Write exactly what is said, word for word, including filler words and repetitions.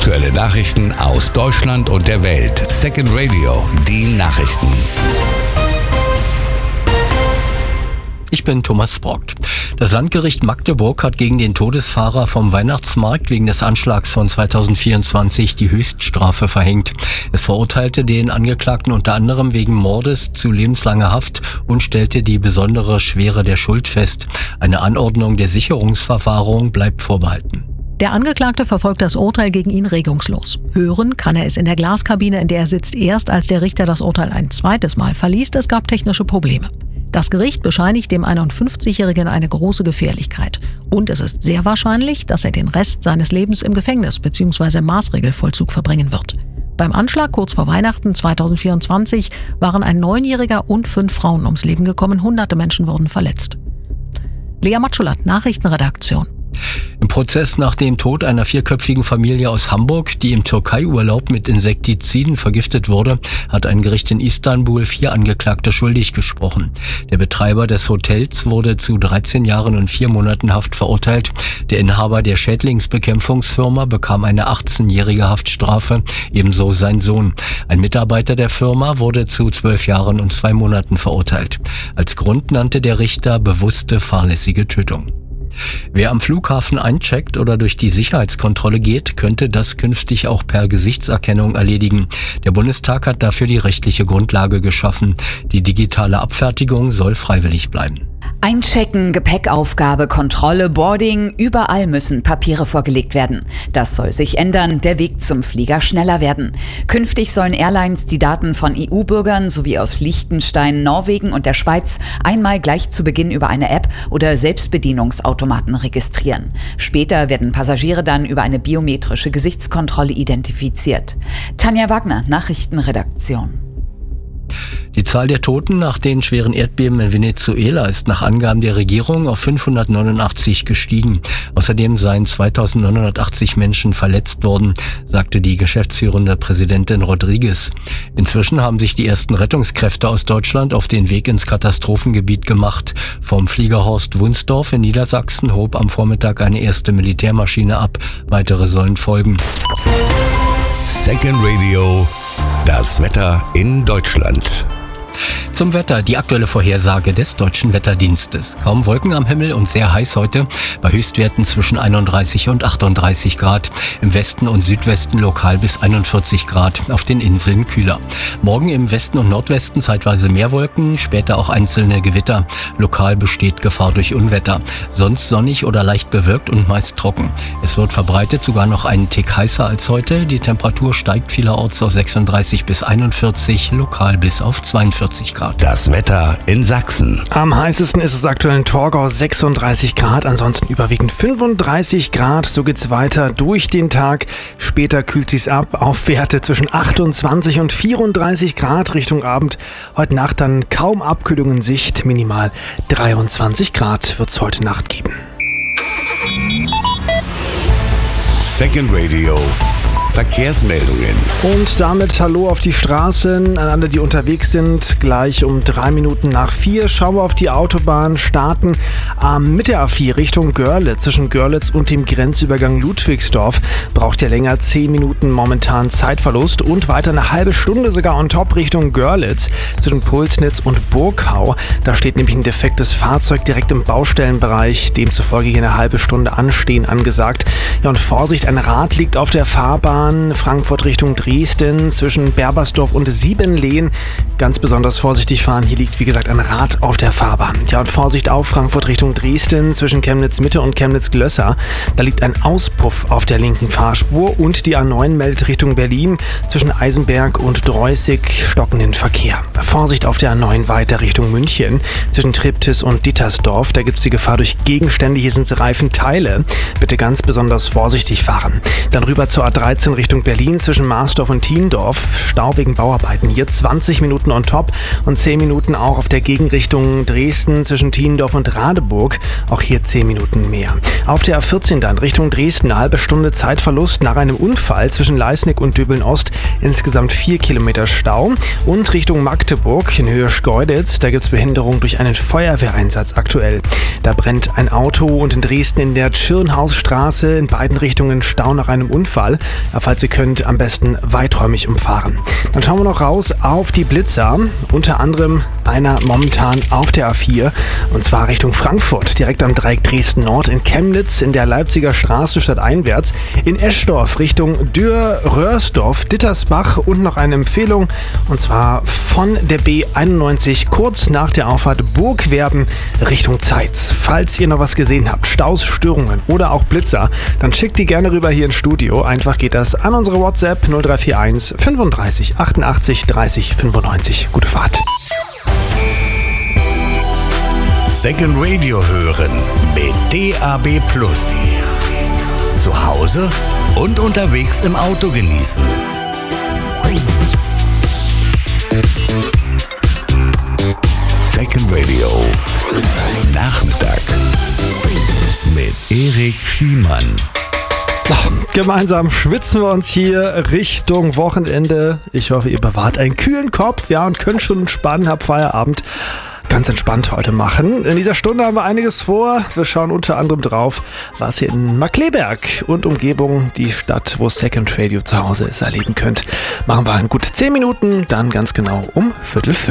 Aktuelle Nachrichten aus Deutschland und der Welt. Second Radio, die Nachrichten. Ich bin Thomas Brockt. Das Landgericht Magdeburg hat gegen den Todesfahrer vom Weihnachtsmarkt wegen des Anschlags von zweitausendvierundzwanzig die Höchststrafe verhängt. Es verurteilte den Angeklagten unter anderem wegen Mordes zu lebenslanger Haft und stellte die besondere Schwere der Schuld fest. Eine Anordnung der Sicherungsverwahrung bleibt vorbehalten. Der Angeklagte verfolgt das Urteil gegen ihn regungslos. Hören kann er es in der Glaskabine, in der er sitzt, erst als der Richter das Urteil ein zweites Mal verliest. Es gab technische Probleme. Das Gericht bescheinigt dem einundfünfzigjährigen eine große Gefährlichkeit. Und es ist sehr wahrscheinlich, dass er den Rest seines Lebens im Gefängnis bzw. im Maßregelvollzug verbringen wird. Beim Anschlag kurz vor Weihnachten zweitausendvierundzwanzig waren ein Neunjähriger und fünf Frauen ums Leben gekommen. Hunderte Menschen wurden verletzt. Lea Matschulat, Nachrichtenredaktion. Im Prozess nach dem Tod einer vierköpfigen Familie aus Hamburg, die im Türkei-Urlaub mit Insektiziden vergiftet wurde, hat ein Gericht in Istanbul vier Angeklagte schuldig gesprochen. Der Betreiber des Hotels wurde zu dreizehn Jahren und vier Monaten Haft verurteilt. Der Inhaber der Schädlingsbekämpfungsfirma bekam eine achtzehnjährige Haftstrafe, ebenso sein Sohn. Ein Mitarbeiter der Firma wurde zu zwölf Jahren und zwei Monaten verurteilt. Als Grund nannte der Richter bewusste fahrlässige Tötung. Wer am Flughafen eincheckt oder durch die Sicherheitskontrolle geht, könnte das künftig auch per Gesichtserkennung erledigen. Der Bundestag hat dafür die rechtliche Grundlage geschaffen. Die digitale Abfertigung soll freiwillig bleiben. Einchecken, Gepäckaufgabe, Kontrolle, Boarding, überall müssen Papiere vorgelegt werden. Das soll sich ändern, der Weg zum Flieger schneller werden. Künftig sollen Airlines die Daten von E U-Bürgern sowie aus Liechtenstein, Norwegen und der Schweiz einmal gleich zu Beginn über eine App oder Selbstbedienungsautomaten registrieren. Später werden Passagiere dann über eine biometrische Gesichtskontrolle identifiziert. Tanja Wagner, Nachrichtenredaktion. Die Zahl der Toten nach den schweren Erdbeben in Venezuela ist nach Angaben der Regierung auf fünfhundertneunundachtzig gestiegen. Außerdem seien zweitausendneunhundertachtzig Menschen verletzt worden, sagte die geschäftsführende Präsidentin Rodriguez. Inzwischen haben sich die ersten Rettungskräfte aus Deutschland auf den Weg ins Katastrophengebiet gemacht. Vom Flieger Horst Wunsdorf in Niedersachsen hob am Vormittag eine erste Militärmaschine ab. Weitere sollen folgen. Second Radio, das Wetter in Deutschland. Zum Wetter, die aktuelle Vorhersage des Deutschen Wetterdienstes. Kaum Wolken am Himmel und sehr heiß heute, bei Höchstwerten zwischen einunddreißig und achtunddreißig Grad. Im Westen und Südwesten lokal bis einundvierzig Grad, auf den Inseln kühler. Morgen im Westen und Nordwesten zeitweise mehr Wolken, später auch einzelne Gewitter. Lokal besteht Gefahr durch Unwetter. Sonst sonnig oder leicht bewölkt und meist trocken. Es wird verbreitet sogar noch einen Tick heißer als heute. Die Temperatur steigt vielerorts auf sechsunddreißig bis einundvierzig, lokal bis auf zweiundvierzig Grad. Das Wetter in Sachsen. Am heißesten ist es aktuell in Torgau, sechsunddreißig Grad, ansonsten überwiegend fünfunddreißig Grad. So geht's weiter durch den Tag. Später kühlt sich's ab auf Werte zwischen achtundzwanzig und vierunddreißig Grad Richtung Abend. Heute Nacht dann kaum Abkühlung in Sicht. Minimal dreiundzwanzig Grad wird's heute Nacht geben. Second Radio. Verkehrsmeldungen. Und damit Hallo auf die Straßen, an alle, die unterwegs sind. Gleich um drei Minuten nach vier schauen wir auf die Autobahn, starten ähm, mit der A vier Richtung Görlitz. Zwischen Görlitz und dem Grenzübergang Ludwigsdorf braucht ihr länger zehn Minuten momentan Zeitverlust und weiter eine halbe Stunde sogar on top Richtung Görlitz zwischen Pulsnitz und Burgau. Da steht nämlich ein defektes Fahrzeug direkt im Baustellenbereich, demzufolge hier eine halbe Stunde Anstehen angesagt. Ja, und Vorsicht, ein Rad liegt auf der Fahrbahn Frankfurt Richtung Dresden zwischen Berbersdorf und Siebenlehen. Ganz besonders vorsichtig fahren. Hier liegt, wie gesagt, ein Rad auf der Fahrbahn. Ja, und Vorsicht auf Frankfurt Richtung Dresden zwischen Chemnitz Mitte und Chemnitz Glösser. Da liegt ein Auspuff auf der linken Fahrspur und die A neun meldet Richtung Berlin zwischen Eisenberg und Dreußig stockenden Verkehr. Vorsicht auf der A neun weiter Richtung München zwischen Triptis und Dittersdorf. Da gibt es die Gefahr durch Gegenstände. Hier sind Reifenteile. Bitte ganz besonders vorsichtig fahren. Dann rüber zur A dreizehn Richtung Berlin zwischen Marsdorf und Thiendorf. Stau wegen Bauarbeiten. Hier zwanzig Minuten on top und zehn Minuten auch auf der Gegenrichtung Dresden zwischen Thiendorf und Radeburg. Auch hier zehn Minuten mehr. Auf der A vierzehn dann Richtung Dresden eine halbe Stunde Zeitverlust nach einem Unfall zwischen Leisnig und Döbeln-Ost. Insgesamt vier Kilometer Stau. Und Richtung Magdeburg in Höhe Schkeuditz. Da gibt es Behinderung durch einen Feuerwehreinsatz aktuell. Da brennt ein Auto und in Dresden in der Tschirnhausstraße in beiden Richtungen Stau nach einem Unfall. falls ihr könnt, am besten weiträumig umfahren. Dann schauen wir noch raus auf die Blitzer. Unter anderem einer momentan auf der A vier und zwar Richtung Frankfurt, direkt am Dreieck Dresden-Nord, in Chemnitz, in der Leipziger Straße stadteinwärts, in Eschdorf Richtung Dürr-Röhrsdorf, Dittersbach und noch eine Empfehlung und zwar von der B einundneunzig kurz nach der Auffahrt Burgwerben Richtung Zeitz. Falls ihr noch was gesehen habt, Staus, Störungen oder auch Blitzer, dann schickt die gerne rüber hier ins Studio. Einfach geht das an unsere WhatsApp null drei vier eins fünfunddreißig achtundachtzig dreißig fünfundneunzig. Gute Fahrt. Second Radio hören mit D A B Plus. Zu Hause und unterwegs im Auto genießen. Second Radio Nachmittag mit Erik Schiemann. Gemeinsam schwitzen wir uns hier Richtung Wochenende. Ich hoffe, ihr bewahrt einen kühlen Kopf, ja, und könnt schon entspannen, habt Feierabend. Ganz entspannt heute machen. In dieser Stunde haben wir einiges vor. Wir schauen unter anderem drauf, was ihr in Markkleeberg und Umgebung, die Stadt, wo Second Radio zu Hause ist, erleben könnt. Machen wir in gut zehn Minuten, dann ganz genau um Viertel fünf.